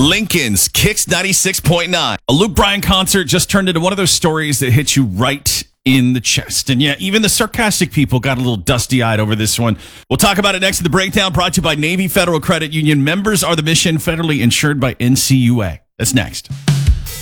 Lincoln's Kicks 96.9. A Luke Bryan concert just turned into one of those stories that hits you right in the chest. And yeah, even the sarcastic people got a little dusty-eyed over this one. We'll talk about it next in the breakdown, brought to you by Navy Federal Credit Union. Members are the mission, federally insured by NCUA. That's next.